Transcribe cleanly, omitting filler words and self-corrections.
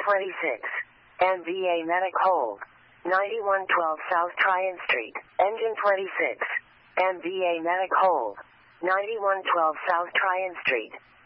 26. MVA Medic hold. 9112 South Tryon Street. Engine 26. MVA Medic hold. 9112 South Tryon Street.